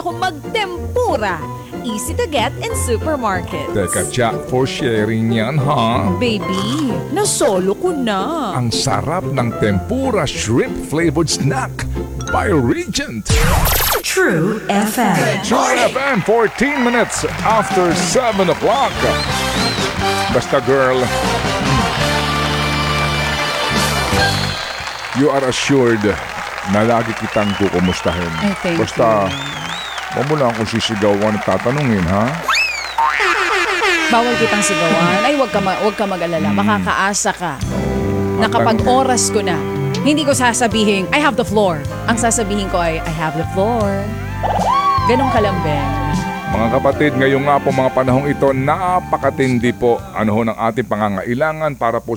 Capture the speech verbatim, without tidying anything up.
akong magtempura. Easy to get in supermarkets. Teka, Jack, for sharing yan, ha? Baby, nasolo ko na. Ang sarap ng tempura shrimp-flavored snack by Regent. True F M. True F M, fourteen minutes after seven o'clock. Basta girl, you are assured na lagi kitang kukumustahin. Ay, thank Basta, you. huwag mo lang akong sisigawan at tatanungin, ha? Bawal kitang sigawan. Ay, wag ka, ma- wag ka mag-alala. Makakaasa ka na kapag oras ko na, hindi ko sasabihin, I have the floor. Ang sasabihin ko ay, I have the floor. Ganong kalambing. Mga kapatid, ngayon nga po mga panahong ito, napakatindi po ano ho ng ating pangangailangan para po